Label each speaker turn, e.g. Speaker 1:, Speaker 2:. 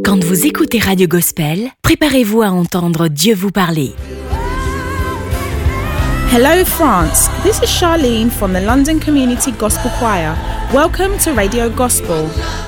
Speaker 1: Quand vous écoutez Radio Gospel, préparez-vous à entendre Dieu vous parler.
Speaker 2: Hello France, this is Charlene from the London Community Gospel Choir. Welcome to Radio Gospel.